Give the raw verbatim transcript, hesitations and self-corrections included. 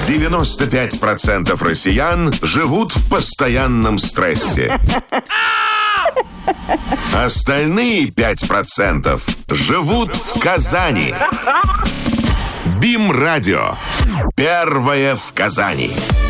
девяносто пять процентов россиян живут в постоянном стрессе. Остальные пять процентов живут в Казани. БИМ-радио. Первое в Казани.